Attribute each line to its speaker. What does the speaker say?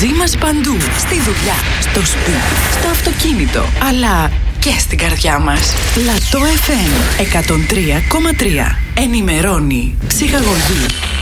Speaker 1: μαζί μας παντού. Στη δουλειά, στο σπίτι, στο αυτοκίνητο, αλλά και στην καρδιά μας. Λατό FM 103,3. Ενημερώνει, ψυχαγωγεί